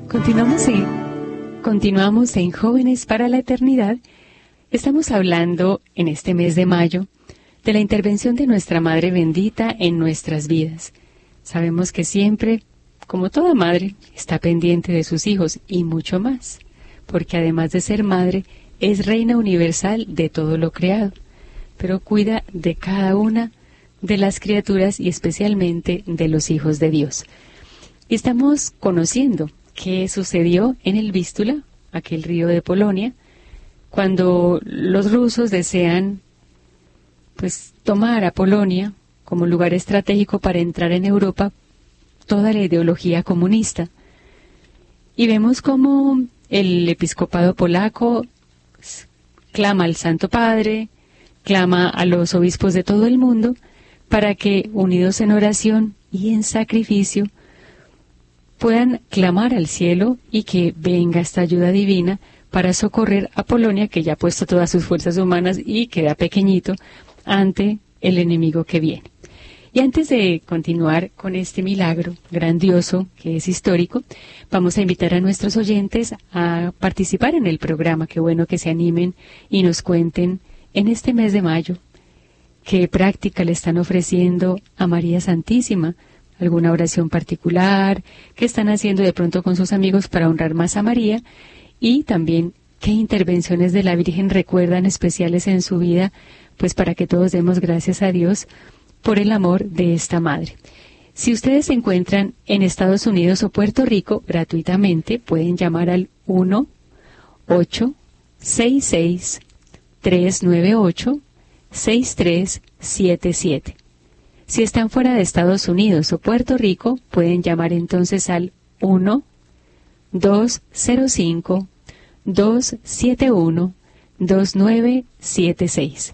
Continuamos en Jóvenes para la Eternidad. Estamos hablando en este mes de mayo de la intervención de nuestra Madre Bendita en nuestras vidas. Sabemos que siempre, como toda madre, está pendiente de sus hijos y mucho más, porque además de ser madre, es reina universal de todo lo creado, pero cuida de cada una de las criaturas y especialmente de los hijos de Dios. Y estamos conociendo qué sucedió en el Vístula, aquel río de Polonia, cuando los rusos desean tomar a Polonia como lugar estratégico para entrar en Europa toda la ideología comunista. Y vemos cómo el episcopado polaco clama al Santo Padre, clama a los obispos de todo el mundo para que, unidos en oración y en sacrificio, puedan clamar al cielo y que venga esta ayuda divina para socorrer a Polonia, que ya ha puesto todas sus fuerzas humanas y queda pequeñito ante el enemigo que viene. Y antes de continuar con este milagro grandioso que es histórico, vamos a invitar a nuestros oyentes a participar en el programa. Qué bueno que se animen y nos cuenten en este mes de mayo qué práctica le están ofreciendo a María Santísima, alguna oración particular, qué están haciendo de pronto con sus amigos para honrar más a María, y también qué intervenciones de la Virgen recuerdan especiales en su vida, pues para que todos demos gracias a Dios por el amor de esta madre. Si ustedes se encuentran en Estados Unidos o Puerto Rico, gratuitamente pueden llamar al 1-866-398-6377. Si están fuera de Estados Unidos o Puerto Rico, pueden llamar entonces al 1-205-271-2976.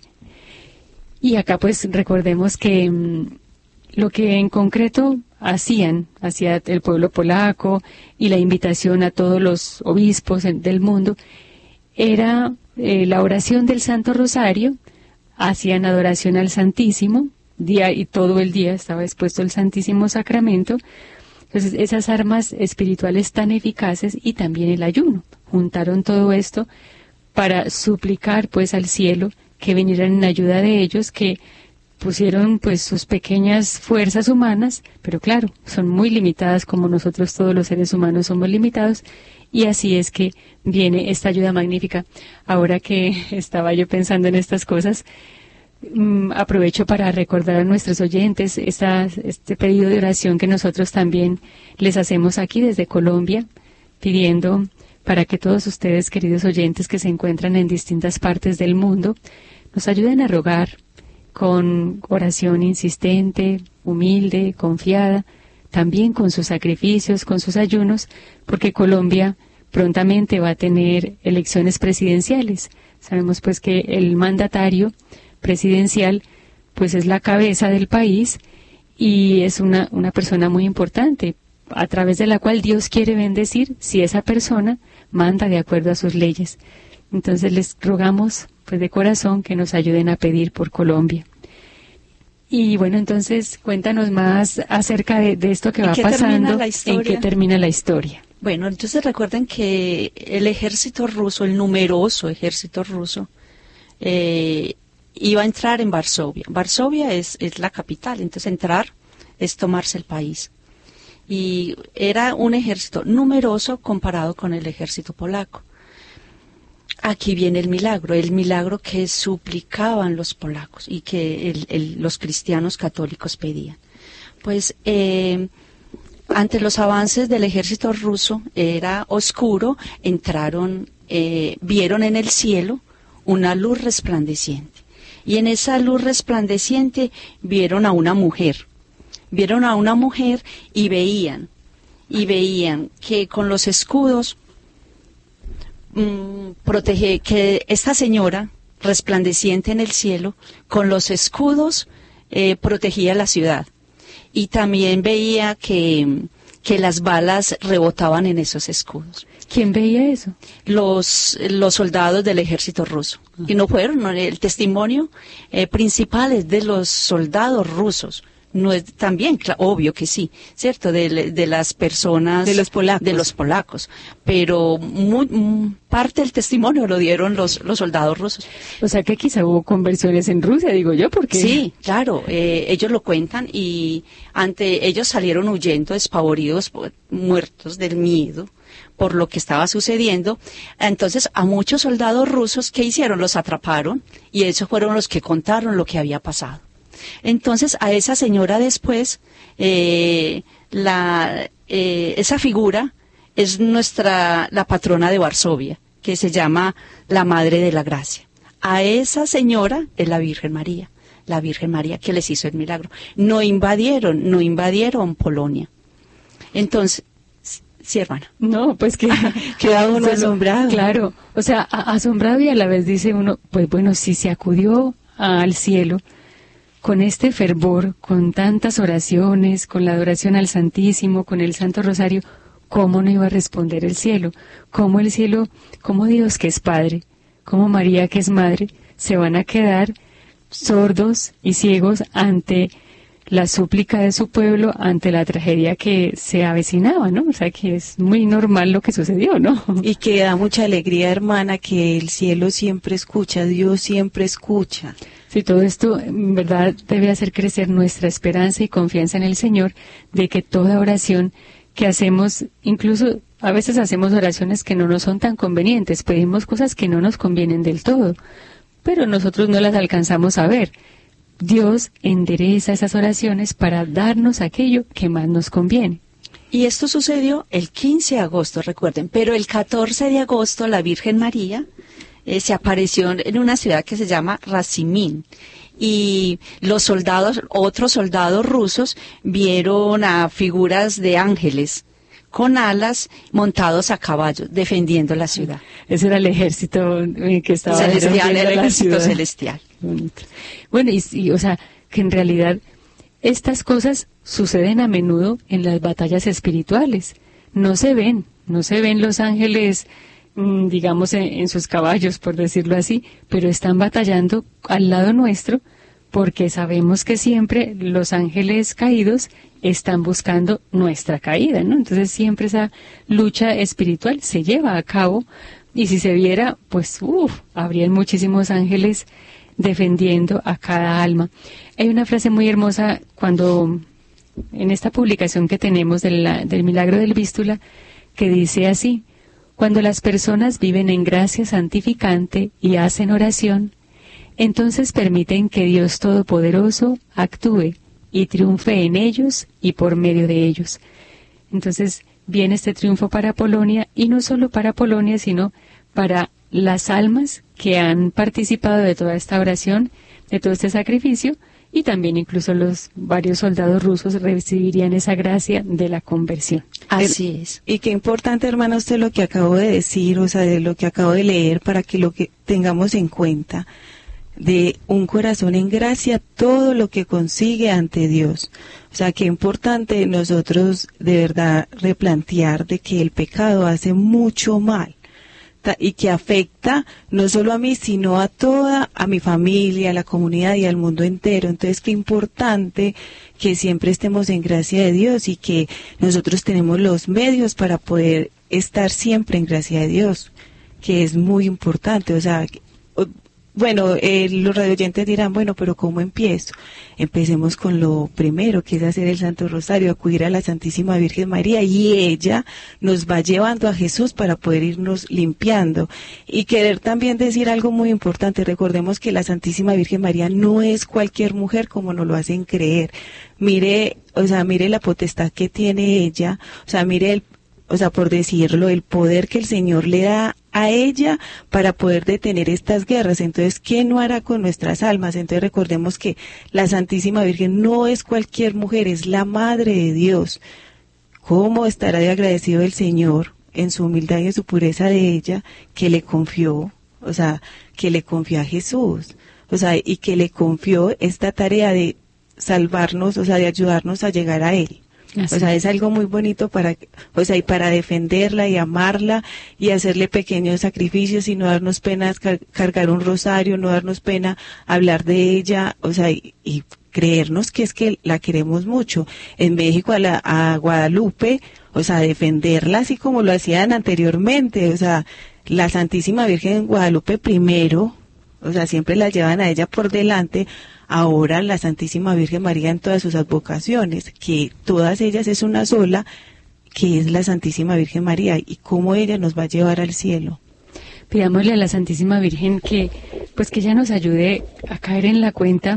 Y acá recordemos que lo que en concreto hacía el pueblo polaco y la invitación a todos los obispos del mundo era la oración del Santo Rosario, hacían adoración al Santísimo, día y todo el día estaba expuesto el Santísimo Sacramento. Entonces, esas armas espirituales tan eficaces y también el ayuno, juntaron todo esto para suplicar al cielo que vinieran en ayuda de ellos, que pusieron sus pequeñas fuerzas humanas, pero claro, son muy limitadas, como nosotros todos los seres humanos somos limitados, y así es que viene esta ayuda magnífica. Ahora que estaba yo pensando en estas cosas, aprovecho para recordar a nuestros oyentes este pedido de oración que nosotros también les hacemos aquí desde Colombia, pidiendo para que todos ustedes, queridos oyentes que se encuentran en distintas partes del mundo, nos ayuden a rogar con oración insistente, humilde, confiada, también con sus sacrificios, con sus ayunos, porque Colombia prontamente va a tener elecciones presidenciales. Sabemos que el mandatario presidencial es la cabeza del país y es una persona muy importante, a través de la cual Dios quiere bendecir si esa persona manda de acuerdo a sus leyes. Entonces les rogamos de corazón que nos ayuden a pedir por Colombia. Y bueno, entonces cuéntanos más acerca de esto que va pasando, en qué termina la historia. Bueno, entonces recuerden que el ejército ruso, el numeroso ejército ruso, iba a entrar en Varsovia. Varsovia es la capital, entonces entrar es tomarse el país. Y era un ejército numeroso comparado con el ejército polaco. Aquí viene el milagro que suplicaban los polacos y que los cristianos católicos pedían. Ante los avances del ejército ruso, era oscuro, vieron en el cielo una luz resplandeciente. Y en esa luz resplandeciente vieron a una mujer. Y veían que con los escudos que esta señora resplandeciente en el cielo, con los escudos protegía la ciudad. Y también veía que las balas rebotaban en esos escudos. ¿Quién veía eso? Los soldados del ejército ruso. Y no fueron, el testimonio principal es de los soldados rusos. No es también, obvio que sí, ¿cierto? De las personas... De los polacos. Pero parte del testimonio lo dieron los soldados rusos. O sea que quizá hubo conversiones en Rusia, digo yo, porque... Sí, claro, ellos lo cuentan y ellos salieron huyendo, despavoridos, muertos del miedo por lo que estaba sucediendo. Entonces, a muchos soldados rusos, ¿qué hicieron? Los atraparon y esos fueron los que contaron lo que había pasado. Entonces, a esa señora después, esa figura es la patrona de Varsovia, que se llama la Madre de la Gracia. A esa señora es la Virgen María que les hizo el milagro. No invadieron Polonia. Entonces, sí, hermana. No, pues que queda uno asombrado. Claro, o sea, asombrado y a la vez dice uno, pues bueno, si se acudió al cielo con este fervor, con tantas oraciones, con la adoración al Santísimo, con el Santo Rosario, ¿cómo no iba a responder el cielo? ¿Cómo el cielo, cómo Dios que es Padre, cómo María que es Madre, se van a quedar sordos y ciegos ante la súplica de su pueblo, ante la tragedia que se avecinaba, ¿no? O sea, que es muy normal lo que sucedió, ¿no? Y que da mucha alegría, hermana, que el cielo siempre escucha, Dios siempre escucha. Sí, todo esto, en verdad, debe hacer crecer nuestra esperanza y confianza en el Señor, de que toda oración que hacemos, incluso a veces hacemos oraciones que no nos son tan convenientes, pedimos cosas que no nos convienen del todo, pero nosotros no las alcanzamos a ver. Dios endereza esas oraciones para darnos aquello que más nos conviene. Y esto sucedió el 15 de agosto, recuerden, pero el 14 de agosto la Virgen María se apareció en una ciudad que se llama Razimín. Y otros soldados rusos vieron a figuras de ángeles con alas montados a caballos defendiendo la ciudad. Ese era el ejército que estaba celestial, el ejército celestial. Bueno, o sea, que en realidad estas cosas suceden a menudo en las batallas espirituales. No se ven los ángeles, digamos, en sus caballos, por decirlo así, pero están batallando al lado nuestro, porque sabemos que siempre los ángeles caídos están buscando nuestra caída, ¿no? Entonces siempre esa lucha espiritual se lleva a cabo, y si se viera, pues, habrían muchísimos ángeles defendiendo a cada alma. Hay una frase muy hermosa cuando, en esta publicación que tenemos del Milagro del Vístula, que dice así: cuando las personas viven en gracia santificante y hacen oración, entonces permiten que Dios Todopoderoso actúe y triunfe en ellos y por medio de ellos. Entonces viene este triunfo para Polonia, y no solo para Polonia, sino para las almas que han participado de toda esta oración, de todo este sacrificio, y también incluso los varios soldados rusos recibirían esa gracia de la conversión. Así es. Y qué importante, hermana, usted lo que acabo de decir, o sea, de lo que acabo de leer, para que lo que tengamos en cuenta, de un corazón en gracia, todo lo que consigue ante Dios. O sea, qué importante nosotros de verdad replantear de que el pecado hace mucho mal y que afecta no solo a mí, sino a mi familia, a la comunidad y al mundo entero. Entonces, qué importante que siempre estemos en gracia de Dios y que nosotros tenemos los medios para poder estar siempre en gracia de Dios, que es muy importante. O sea, bueno, los radioyentes dirán, bueno, pero ¿cómo empiezo? Empecemos con lo primero, que es hacer el Santo Rosario, acudir a la Santísima Virgen María, y ella nos va llevando a Jesús para poder irnos limpiando. Y querer también decir algo muy importante: recordemos que la Santísima Virgen María no es cualquier mujer como nos lo hacen creer. Mire la potestad que tiene ella, por decirlo, el poder que el Señor le da a ella para poder detener estas guerras. Entonces, ¿qué no hará con nuestras almas? Entonces, recordemos que la Santísima Virgen no es cualquier mujer, es la Madre de Dios. ¿Cómo estará de agradecido el Señor en su humildad y en su pureza de ella, que le confió a Jesús? Y que le confió esta tarea de salvarnos, de ayudarnos a llegar a Él. Así. Es algo muy bonito para defenderla y amarla y hacerle pequeños sacrificios, y no darnos pena cargar un rosario, no darnos pena hablar de ella, y creernos que es que la queremos mucho. En México a Guadalupe, o sea, defenderla así como lo hacían anteriormente, o sea, la Santísima Virgen Guadalupe primero, o sea, siempre la llevan a ella por delante. Ahora la Santísima Virgen María en todas sus advocaciones, que todas ellas es una sola, que es la Santísima Virgen María, y cómo ella nos va a llevar al cielo. Pidámosle a la Santísima Virgen que ella nos ayude a caer en la cuenta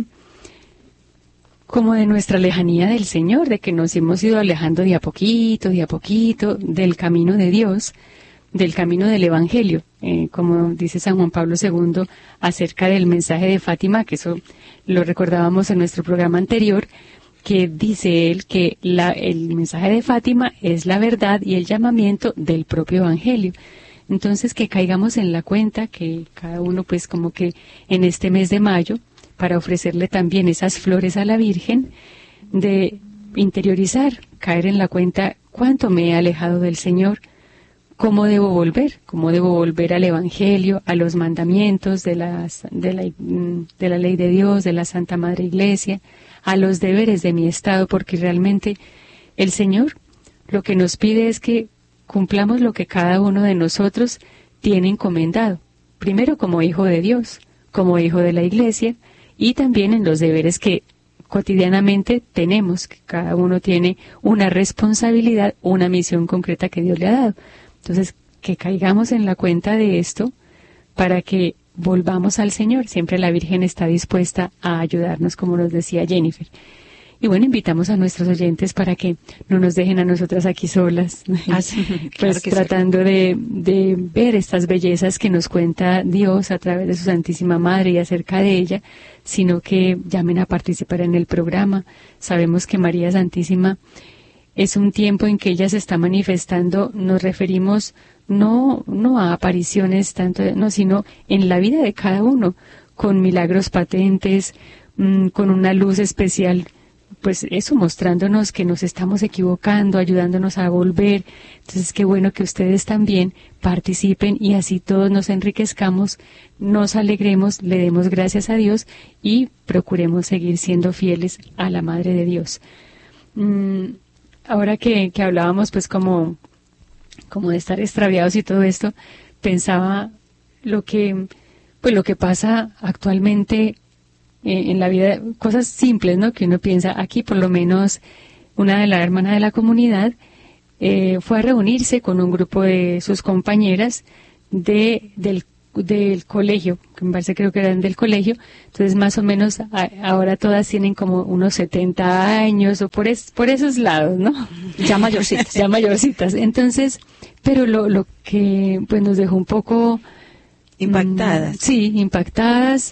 como de nuestra lejanía del Señor, de que nos hemos ido alejando de a poquito, del camino de Dios, del camino del Evangelio, como dice San Juan Pablo II acerca del mensaje de Fátima, que eso lo recordábamos en nuestro programa anterior, que dice él que el mensaje de Fátima es la verdad y el llamamiento del propio Evangelio. Entonces, que caigamos en la cuenta que cada uno, pues, como que en este mes de mayo, para ofrecerle también esas flores a la Virgen, de interiorizar, caer en la cuenta cuánto me he alejado del Señor, cómo debo volver al Evangelio, a los mandamientos de la ley de Dios, de la Santa Madre Iglesia, a los deberes de mi Estado, porque realmente el Señor lo que nos pide es que cumplamos lo que cada uno de nosotros tiene encomendado, primero como hijo de Dios, como hijo de la Iglesia, y también en los deberes que cotidianamente tenemos, que cada uno tiene una responsabilidad, una misión concreta que Dios le ha dado. Entonces, que caigamos en la cuenta de esto para que volvamos al Señor. Siempre la Virgen está dispuesta a ayudarnos, como nos decía Jennifer. Y bueno, invitamos a nuestros oyentes para que no nos dejen a nosotras aquí solas, pues tratando de ver estas bellezas que nos cuenta Dios a través de su Santísima Madre y acerca de ella, sino que llamen a participar en el programa. Sabemos que María Santísima es un tiempo en que ella se está manifestando, nos referimos no a apariciones tanto, no, sino en la vida de cada uno, con milagros patentes, con una luz especial, pues eso, mostrándonos que nos estamos equivocando, ayudándonos a volver. Entonces, qué bueno que ustedes también participen y así todos nos enriquezcamos, nos alegremos, le demos gracias a Dios y procuremos seguir siendo fieles a la Madre de Dios. Ahora que hablábamos pues como de estar extraviados y todo esto, pensaba lo que pasa actualmente en la vida, cosas simples, ¿no? Que uno piensa, aquí por lo menos una de las hermanas de la comunidad fue a reunirse con un grupo de sus compañeras del colegio, que me parece, creo que eran del colegio. Entonces más o menos ahora todas tienen como unos 70 años o por esos lados, ¿no? Ya mayorcitas. Ya mayorcitas. Entonces, pero lo que pues nos dejó un poco impactadas. Sí, impactadas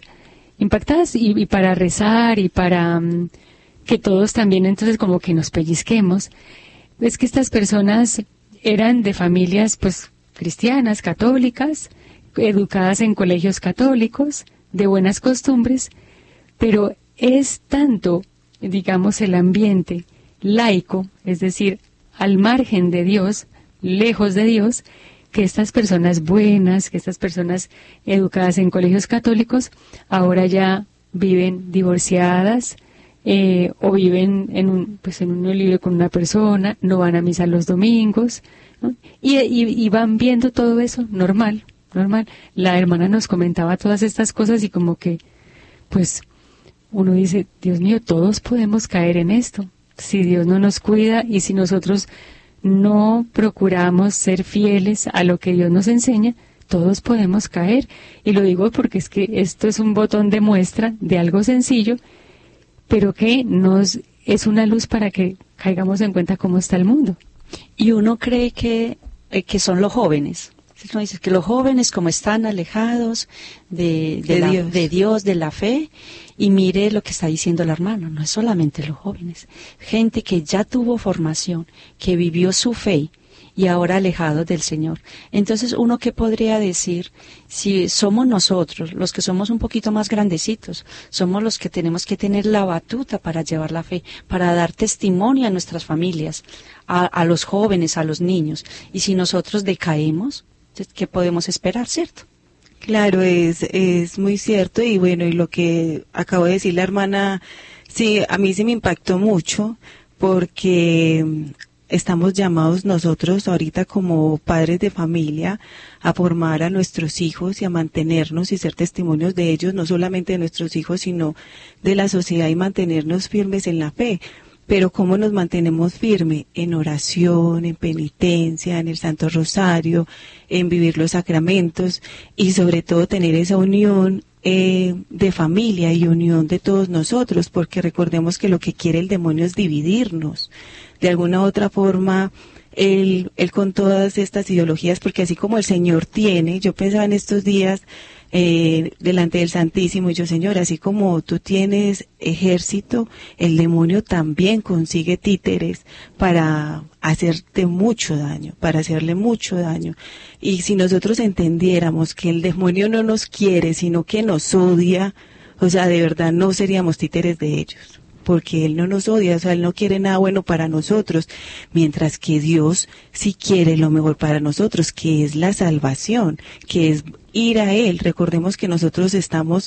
y para rezar y para que todos también entonces como que nos pellizquemos. Es que estas personas eran de familias pues cristianas, católicas, educadas en colegios católicos, de buenas costumbres, pero es tanto, digamos, el ambiente laico, es decir, al margen de Dios, lejos de Dios, que estas personas buenas, que estas personas educadas en colegios católicos, ahora ya viven divorciadas, o viven en un libre con una persona, no van a misa los domingos, ¿no? Y van viendo todo eso normal. La hermana nos comentaba todas estas cosas y como que, pues, uno dice, Dios mío, todos podemos caer en esto. Si Dios no nos cuida y si nosotros no procuramos ser fieles a lo que Dios nos enseña, todos podemos caer. Y lo digo porque es que esto es un botón de muestra de algo sencillo, pero que es una luz para que caigamos en cuenta cómo está el mundo. Y uno cree que son los jóvenes. Uno dice que los jóvenes, como están alejados de Dios, de la fe, y mire lo que está diciendo el hermano, no es solamente los jóvenes, gente que ya tuvo formación, que vivió su fe y ahora alejados del Señor. Entonces, ¿uno qué podría decir? Si somos nosotros, los que somos un poquito más grandecitos, somos los que tenemos que tener la batuta para llevar la fe, para dar testimonio a nuestras familias, a los jóvenes, a los niños. Y si nosotros decaemos, ¿qué podemos esperar, cierto? Claro, es muy cierto. Y bueno, y lo que acabo de decir la hermana Sí, a mí sí me impactó mucho porque estamos llamados nosotros ahorita como padres de familia a formar a nuestros hijos y a mantenernos y ser testimonios de ellos, no solamente de nuestros hijos, sino de la sociedad y mantenernos firmes en la fe. Pero ¿cómo nos mantenemos firmes? En oración, en penitencia, en el Santo Rosario, en vivir los sacramentos y sobre todo tener esa unión de familia y unión de todos nosotros, porque recordemos que lo que quiere el demonio es dividirnos. De alguna u otra forma, él con todas estas ideologías, porque así como el Señor tiene, yo pensaba en estos días delante del Santísimo, y yo, Señor, así como tú tienes ejército, el demonio también consigue títeres para hacerte mucho daño, para hacerle mucho daño. Y si nosotros entendiéramos que el demonio no nos quiere, sino que nos odia, o sea, de verdad no seríamos títeres de ellos, porque Él no nos odia, o sea, Él no quiere nada bueno para nosotros, mientras que Dios sí quiere lo mejor para nosotros, que es la salvación, que es ir a Él. Recordemos que nosotros estamos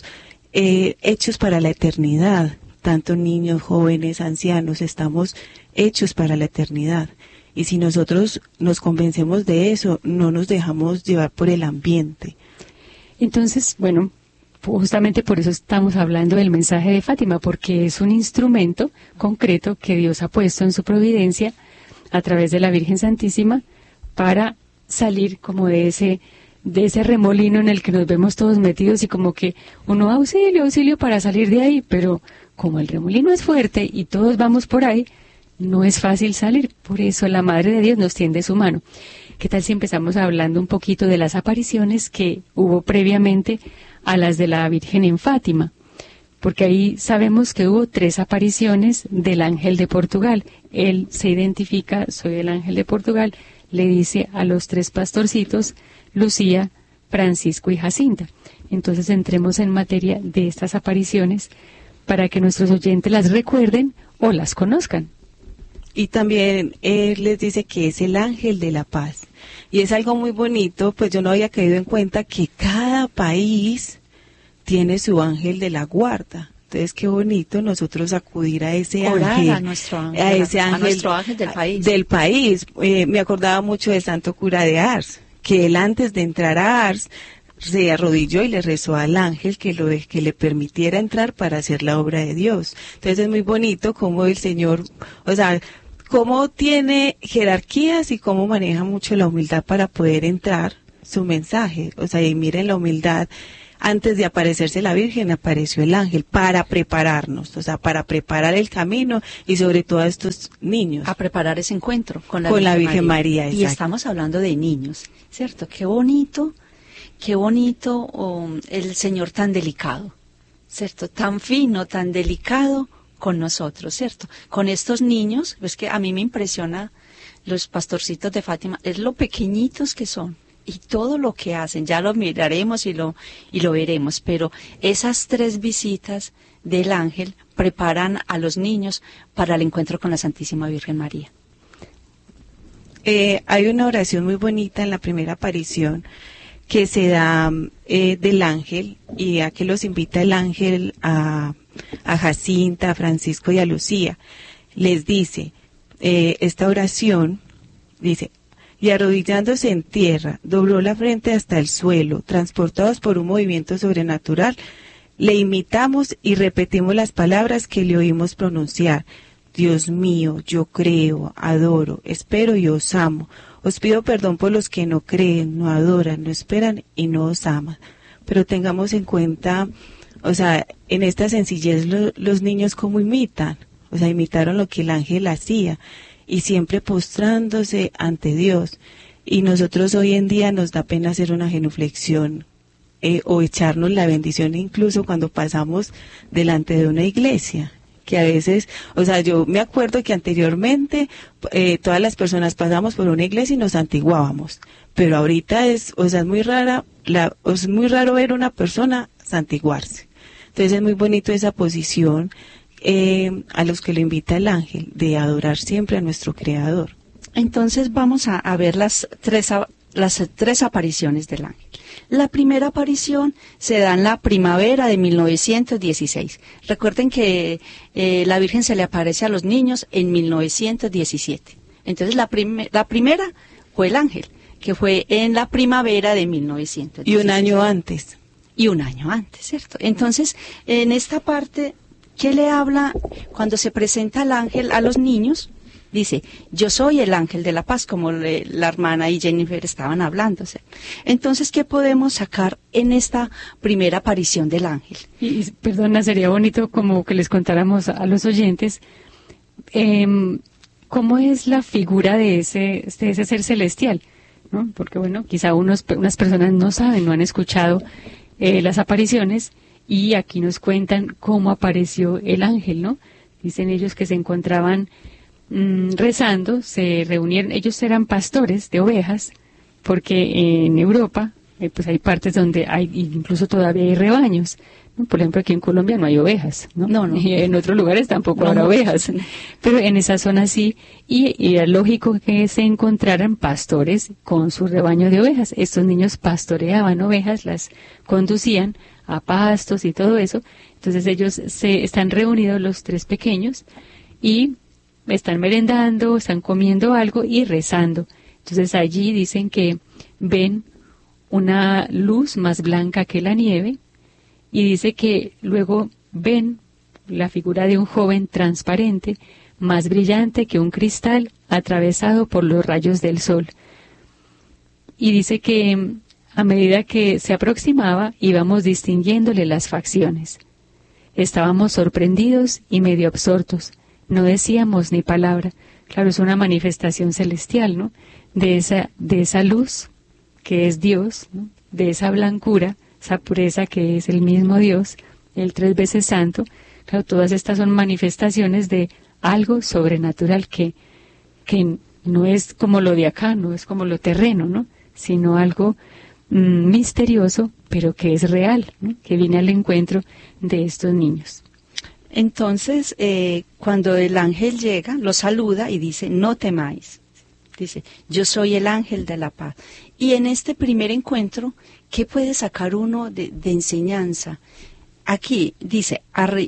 hechos para la eternidad, tanto niños, jóvenes, ancianos, estamos hechos para la eternidad. Y si nosotros nos convencemos de eso, no nos dejamos llevar por el ambiente. Entonces, bueno, justamente por eso estamos hablando del mensaje de Fátima, porque es un instrumento concreto que Dios ha puesto en su providencia a través de la Virgen Santísima para salir como de ese remolino en el que nos vemos todos metidos y como que uno auxilio, auxilio para salir de ahí, pero como el remolino es fuerte y todos vamos por ahí, no es fácil salir. Por eso la Madre de Dios nos tiende su mano. ¿Qué tal si empezamos hablando un poquito de las apariciones que hubo previamente a las de la Virgen en Fátima? Porque ahí sabemos que hubo 3 apariciones del ángel de Portugal. Él se identifica, soy el ángel de Portugal, le dice a los 3 pastorcitos, Lucía, Francisco y Jacinta. Entonces entremos en materia de estas apariciones para que nuestros oyentes las recuerden o las conozcan. Y también él les dice que es el ángel de la paz. Y es algo muy bonito, pues yo no había caído en cuenta que cada país tiene su ángel de la guarda. Entonces qué bonito nosotros acudir a ese ángel, a nuestro ángel, a ese ángel, a nuestro ángel del país. Me acordaba mucho del Santo Cura de Ars, que él antes de entrar a Ars se arrodilló y le rezó al ángel que le permitiera entrar para hacer la obra de Dios. Entonces es muy bonito cómo el Señor, o sea, cómo tiene jerarquías y cómo maneja mucho la humildad para poder entrar su mensaje. O sea, y miren la humildad. Antes de aparecerse la Virgen, apareció el ángel para prepararnos, o sea, para preparar el camino y sobre todo a estos niños. A preparar ese encuentro con la Virgen María. Y estamos hablando de niños, ¿cierto? Qué bonito el Señor tan delicado, ¿cierto? Tan fino, tan delicado con nosotros, ¿cierto? Con estos niños, es que a mí me impresiona los pastorcitos de Fátima, es lo pequeñitos que son. Y todo lo que hacen, ya lo miraremos y lo veremos, pero esas 3 visitas del ángel preparan a los niños para el encuentro con la Santísima Virgen María. Hay una oración muy bonita en la primera aparición que se da del ángel, y a que los invita el ángel a Jacinta, a Francisco y a Lucía. Les dice, esta oración, dice: y arrodillándose en tierra, dobló la frente hasta el suelo, transportados por un movimiento sobrenatural, le imitamos y repetimos las palabras que le oímos pronunciar. Dios mío, yo creo, adoro, espero y os amo. Os pido perdón por los que no creen, no adoran, no esperan y no os aman. Pero tengamos en cuenta, o sea, en esta sencillez los niños cómo imitan, o sea, imitaron lo que el ángel hacía. Y siempre postrándose ante Dios. Y nosotros hoy en día nos da pena hacer una genuflexión o echarnos la bendición incluso cuando pasamos delante de una iglesia. Que a veces, o sea, yo me acuerdo que anteriormente todas las personas pasamos por una iglesia y nos santiguábamos. Pero ahorita es muy raro ver una persona santiguarse. Entonces es muy bonito esa posición. A los que lo invita el ángel, de adorar siempre a nuestro Creador. Entonces vamos a ver las las tres apariciones del ángel. La primera aparición se da en la primavera de 1916. Recuerden que la Virgen se le aparece a los niños en 1917. Entonces la primera fue el ángel, que fue en la primavera de 1916. Y un año antes. Y un año antes, ¿cierto? Entonces, en esta parte, ¿qué le habla cuando se presenta el ángel a los niños? Dice, yo soy el ángel de la paz, como la hermana y Jennifer estaban hablando. Entonces, ¿qué podemos sacar en esta primera aparición del ángel? Y perdona, sería bonito como que les contáramos a los oyentes cómo es la figura de ese ser celestial, ¿no? Porque bueno, quizá unas personas no saben, no han escuchado las apariciones, y aquí nos cuentan cómo apareció el ángel, ¿no? Dicen ellos que se encontraban rezando, se reunieron, ellos eran pastores de ovejas, porque en Europa pues hay partes donde hay, incluso todavía hay rebaños, ¿no? Por ejemplo, aquí en Colombia no hay ovejas, ¿no? No. Y en otros lugares tampoco habrá ovejas, pero en esa zona sí, y era lógico que se encontraran pastores con su rebaño de ovejas. Estos niños pastoreaban ovejas, las conducían a pastos y todo eso. Entonces ellos están reunidos, los tres pequeños, y están merendando, están comiendo algo y rezando. Entonces allí dicen que ven una luz más blanca que la nieve, y dice que luego ven la figura de un joven transparente, más brillante que un cristal atravesado por los rayos del sol. Y dice que a medida que se aproximaba íbamos distinguiéndole las facciones. Estábamos sorprendidos y medio absortos. No decíamos ni palabra. Claro, es una manifestación celestial, ¿no? De esa luz que es Dios, ¿no? De esa blancura, esa pureza que es el mismo Dios, el 3 veces santo. Claro, todas estas son manifestaciones de algo sobrenatural que no es como lo de acá, no es como lo terreno, ¿no? Sino algo misterioso, pero que es real, ¿no? Que viene al encuentro de estos niños. Entonces, cuando el ángel llega, lo saluda y dice, no temáis. Dice, yo soy el ángel de la paz. Y en este primer encuentro, ¿qué puede sacar uno de enseñanza? Aquí dice,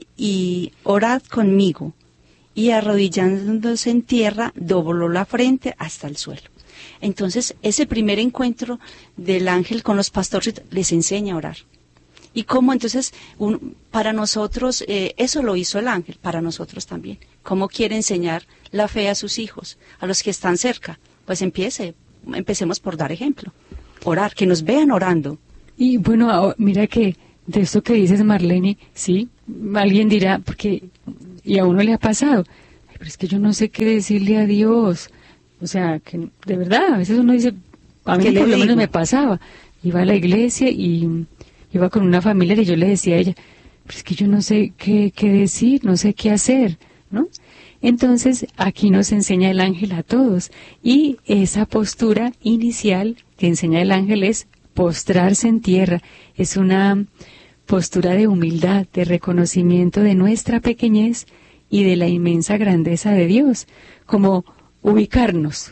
y orad conmigo. Y arrodillándose en tierra, dobló la frente hasta el suelo. Entonces, ese primer encuentro del ángel con los pastores les enseña a orar. Y cómo entonces, para nosotros, eso lo hizo el ángel, para nosotros también. ¿Cómo quiere enseñar la fe a sus hijos, a los que están cerca? Pues empecemos por dar ejemplo. Orar, que nos vean orando. Y bueno, mira que de esto que dices, Marlene, sí, alguien dirá, porque, y a uno le ha pasado, ay, pero es que yo no sé qué decirle a Dios. O sea, que de verdad, a veces uno dice, a mí por lo menos me pasaba, iba a la iglesia y iba con una familia y yo le decía a ella, pero es que yo no sé qué decir, no sé qué hacer, ¿no? Entonces, aquí nos enseña el ángel a todos, y esa postura inicial que enseña el ángel es postrarse en tierra, es una postura de humildad, de reconocimiento de nuestra pequeñez y de la inmensa grandeza de Dios, como ubiquémonos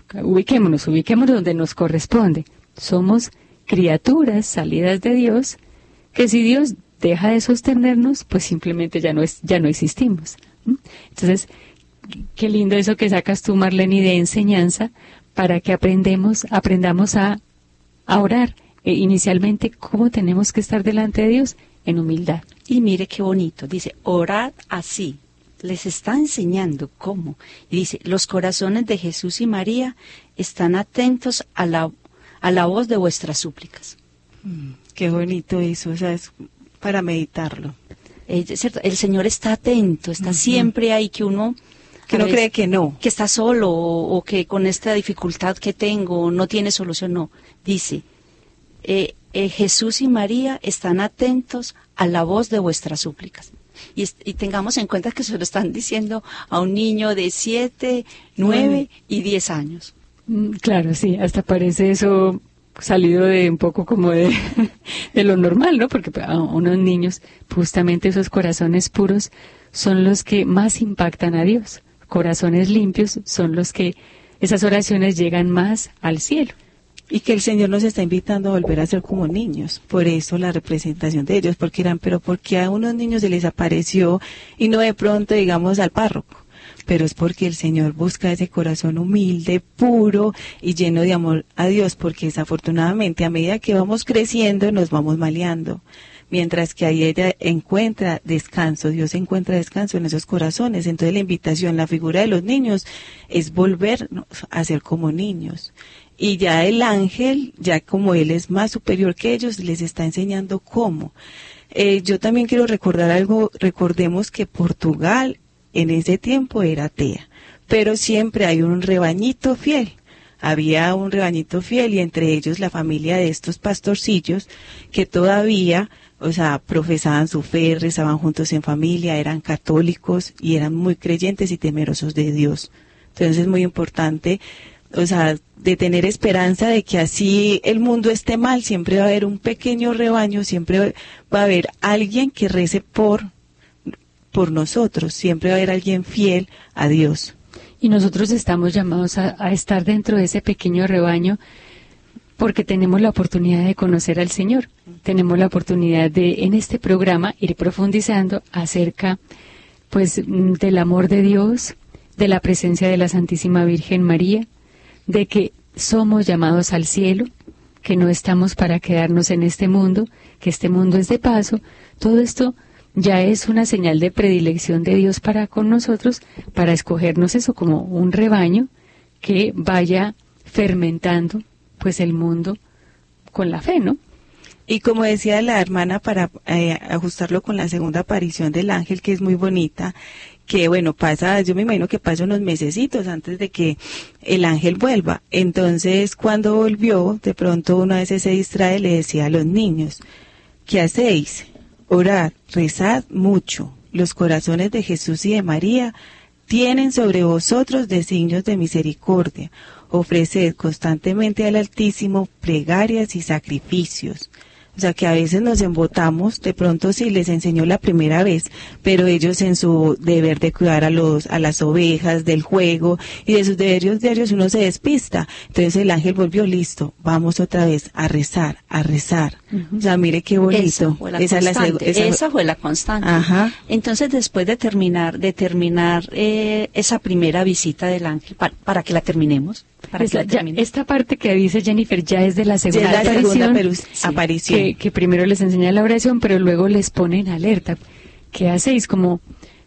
donde nos corresponde. Somos criaturas salidas de Dios, que si Dios deja de sostenernos, pues simplemente ya no existimos. Entonces, qué lindo eso que sacas tú, Marlene, de enseñanza, para que aprendamos a orar. Inicialmente, ¿cómo tenemos que estar delante de Dios? En humildad. Y mire qué bonito, dice, orad así. Les está enseñando cómo. Y dice, los corazones de Jesús y María están atentos a la voz de vuestras súplicas. Qué bonito eso, o sea, es para meditarlo. Es cierto, el Señor está atento, está siempre ahí, que uno cree que no. Que está solo, o que con esta dificultad que tengo no tiene solución, no. Dice, Jesús y María están atentos a la voz de vuestras súplicas. Y tengamos en cuenta que se lo están diciendo a un niño de 7, 9 y 10 años. Claro, sí, hasta parece eso salido de un poco como de lo normal, ¿no? Porque a unos niños, justamente esos corazones puros son los que más impactan a Dios. Corazones limpios son los que esas oraciones llegan más al cielo. Y que el Señor nos está invitando a volver a ser como niños. Por eso la representación de ellos, porque eran, pero ¿por qué a unos niños se les apareció y no de pronto, digamos, al párroco? Pero es porque el Señor busca ese corazón humilde, puro y lleno de amor a Dios, porque desafortunadamente a medida que vamos creciendo nos vamos maleando. Mientras que ahí ella encuentra descanso, Dios encuentra descanso en esos corazones. Entonces la invitación, la figura de los niños es volvernos a ser como niños. Y ya el ángel, ya como él es más superior que ellos, les está enseñando cómo. Yo también quiero recordar algo, recordemos que Portugal en ese tiempo era atea, pero siempre hay un rebañito fiel. Había un rebañito fiel y entre ellos la familia de estos pastorcillos que todavía, o sea, profesaban su fe, rezaban juntos en familia, eran católicos y eran muy creyentes y temerosos de Dios. Entonces es muy importante, o sea, de tener esperanza de que así el mundo esté mal, siempre va a haber un pequeño rebaño, siempre va a haber alguien que rece por nosotros, siempre va a haber alguien fiel a Dios. Y nosotros estamos llamados a estar dentro de ese pequeño rebaño porque tenemos la oportunidad de conocer al Señor. Tenemos la oportunidad de, en este programa, ir profundizando acerca, pues, del amor de Dios, de la presencia de la Santísima Virgen María, de que somos llamados al cielo, que no estamos para quedarnos en este mundo, que este mundo es de paso. Todo esto ya es una señal de predilección de Dios para con nosotros, para escogernos eso como un rebaño que vaya fermentando pues el mundo con la fe, ¿no? Y como decía la hermana, para ajustarlo con la segunda aparición del ángel, que es muy bonita, que bueno, pasa, yo me imagino que pasa unos mesecitos antes de que el ángel vuelva. Entonces, cuando volvió, de pronto una vez se distrae, le decía a los niños, ¿qué hacéis? Orad, rezad mucho. Los corazones de Jesús y de María tienen sobre vosotros designios de misericordia. Ofreced constantemente al Altísimo plegarias y sacrificios. O sea que a veces nos embotamos, de pronto sí les enseñó la primera vez, pero ellos en su deber de cuidar a las ovejas, del juego y de sus deberes diarios uno se despista. Entonces el ángel volvió, listo, vamos otra vez a rezar, a rezar. O sea, mire qué bonito. Esa fue la constante. Ajá. Entonces después de terminar esa primera visita del ángel, para que la terminemos. Esta parte que dice Jennifer ya es de la segunda aparición, que primero les enseña la oración, pero luego les pone en alerta. ¿Qué hacéis? Como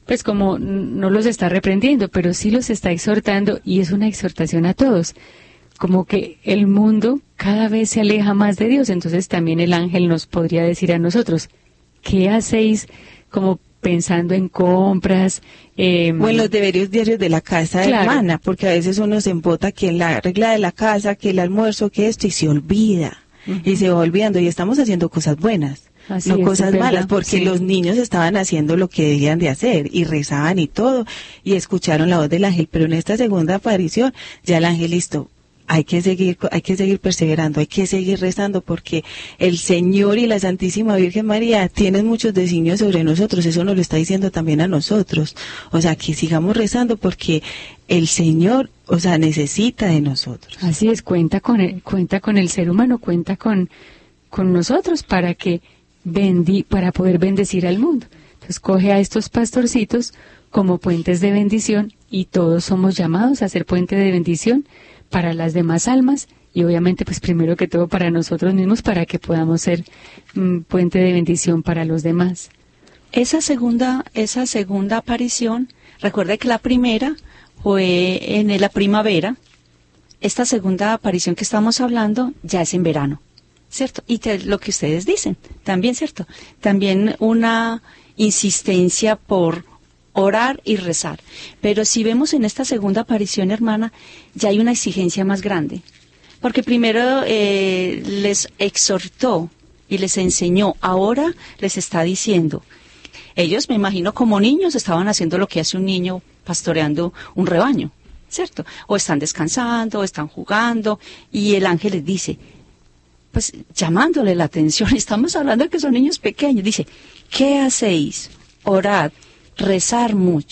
no los está reprendiendo, pero sí los está exhortando, y es una exhortación a todos. Como que el mundo cada vez se aleja más de Dios, entonces también el ángel nos podría decir a nosotros, ¿qué hacéis? Como pensando en compras. O en los deberes diarios de la casa, claro, hermana, porque a veces uno se embota que la regla de la casa, que el almuerzo, que esto, y se olvida, y se va olvidando, y estamos haciendo cosas buenas, no cosas malas, porque los niños estaban haciendo lo que debían de hacer, y rezaban y todo, y escucharon la voz del ángel, pero en esta segunda aparición, ya el ángel, listo, hay que seguir perseverando, hay que seguir rezando, porque el Señor y la Santísima Virgen María tienen muchos designios sobre nosotros, eso nos lo está diciendo también a nosotros, o sea, que sigamos rezando porque el Señor, o sea, necesita de nosotros. Así es, cuenta con el ser humano, cuenta con nosotros para poder bendecir al mundo. Entonces coge a estos pastorcitos como puentes de bendición, y todos somos llamados a ser puente de bendición para las demás almas, y obviamente pues primero que todo para nosotros mismos, para que podamos ser puente de bendición para los demás. Esa segunda aparición, recuerde que la primera fue en la primavera. Esta segunda aparición que estamos hablando ya es en verano, ¿cierto? Y lo que ustedes dicen, también, ¿cierto? También una insistencia por orar y rezar. Pero si vemos en esta segunda aparición, hermana, ya hay una exigencia más grande. Porque primero les exhortó y les enseñó, ahora les está diciendo. Ellos, me imagino, como niños estaban haciendo lo que hace un niño pastoreando un rebaño, ¿cierto? O están descansando, o están jugando, y el ángel les dice, pues llamándole la atención, estamos hablando de que son niños pequeños, dice, ¿qué hacéis? Orad, rezar mucho.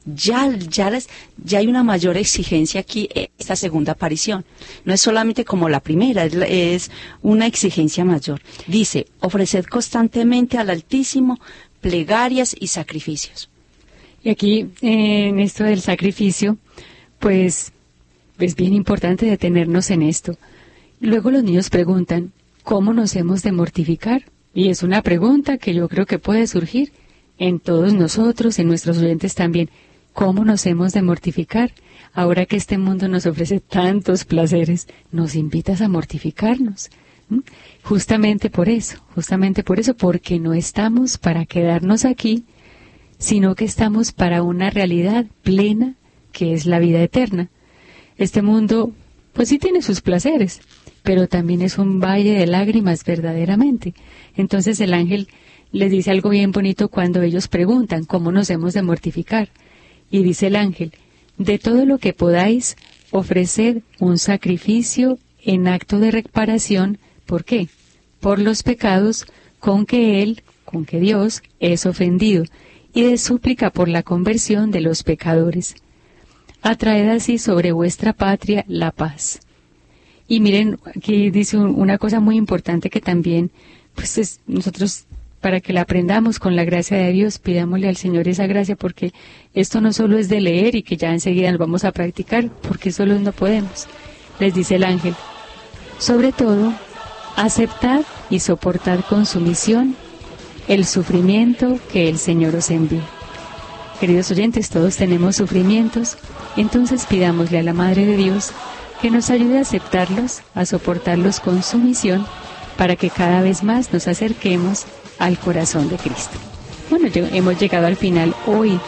ya hay una mayor exigencia aquí en esta segunda aparición. No es solamente como la primera, es una exigencia mayor. Dice, ofreced constantemente al Altísimo plegarias y sacrificios. Y aquí, en esto del sacrificio, pues es bien importante detenernos en esto. Luego los niños preguntan, ¿cómo nos hemos de mortificar? Y es una pregunta que yo creo que puede surgir en todos nosotros, en nuestros oyentes también. ¿Cómo nos hemos de mortificar? Ahora que este mundo nos ofrece tantos placeres, nos invitas a mortificarnos. Justamente por eso, porque no estamos para quedarnos aquí, sino que estamos para una realidad plena que es la vida eterna. Este mundo, pues sí tiene sus placeres, pero también es un valle de lágrimas verdaderamente. Entonces el ángel les dice algo bien bonito cuando ellos preguntan cómo nos hemos de mortificar. Y dice el ángel, de todo lo que podáis, ofreced un sacrificio en acto de reparación. ¿Por qué? Por los pecados con que Dios es ofendido, y de súplica por la conversión de los pecadores. Atraed así sobre vuestra patria la paz. Y miren, aquí dice una cosa muy importante que también, pues nosotros, para que la aprendamos con la gracia de Dios, pidámosle al Señor esa gracia, porque esto no solo es de leer y que ya enseguida nos vamos a practicar, porque solo no podemos. Les dice el ángel, sobre todo, aceptad y soportad con sumisión el sufrimiento que el Señor os envía. Queridos oyentes, todos tenemos sufrimientos, entonces pidámosle a la Madre de Dios que nos ayude a aceptarlos, a soportarlos con sumisión, para que cada vez más nos acerquemos al corazón de Cristo. Bueno, hemos llegado al final hoy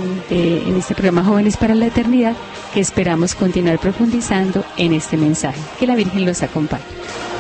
en este programa Jóvenes para la Eternidad, que esperamos continuar profundizando en este mensaje. Que la Virgen los acompañe.